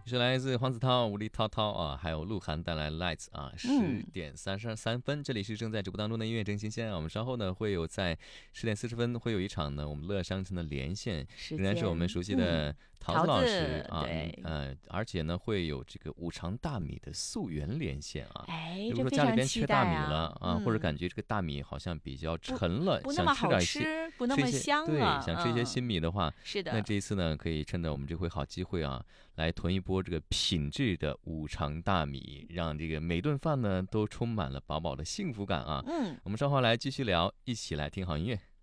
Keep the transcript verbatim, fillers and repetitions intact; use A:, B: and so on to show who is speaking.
A: 是来自黄子韬、吴力涛涛啊，还有鹿晗带来 Lights 啊，十点三十三分，这里是正在直播当中的音乐正新鲜啊。我们稍后呢会有在十点四十分会有一场呢我们乐商城的连线，仍然是我们熟悉的桃子老师、
B: 嗯、
A: 啊，呃，而且呢会有这个五常大米的溯源连线啊。
B: 哎，
A: 比如说家里边缺大米了
B: 啊，
A: 啊，或者感觉这个大米好像比较沉了，
B: 不, 不那么好
A: 吃，
B: 不那么香了，
A: 对，想吃一些新米的话，
B: 嗯、是的。
A: 那这一次呢，可以趁着我们这回好机会啊，来囤一波这个品质的五常大米，让这个每顿饭呢都充满了饱饱的幸福感啊。
B: 嗯，
A: 我们稍后来继续聊，一起来听好音乐。